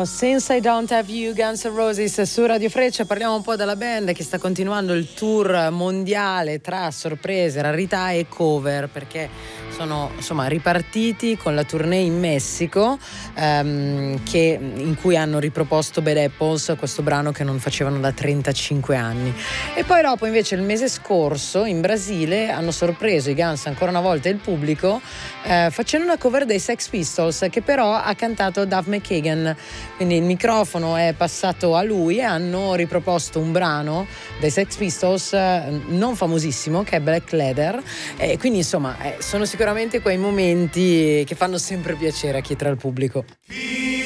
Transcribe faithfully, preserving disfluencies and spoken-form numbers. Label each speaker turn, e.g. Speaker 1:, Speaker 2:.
Speaker 1: erano Since I Don't Have You, Guns N' Roses su Radio Freccia. Parliamo un po' della band che sta continuando il tour mondiale tra sorprese, rarità e cover, perché sono insomma ripartiti con la tournée in Messico, ehm, che, in cui hanno riproposto Bad Apples, questo brano che non facevano da trentacinque anni. E poi dopo invece il mese scorso in Brasile hanno sorpreso i Guns ancora una volta il pubblico eh, facendo una cover dei Sex Pistols, che però ha cantato Duff McKagan, quindi il microfono è passato a lui e hanno riproposto un brano dei Sex Pistols eh, non famosissimo, che è Black Leather, e quindi insomma eh, sono sicuramente quei momenti che fanno sempre piacere a chi è tra il pubblico.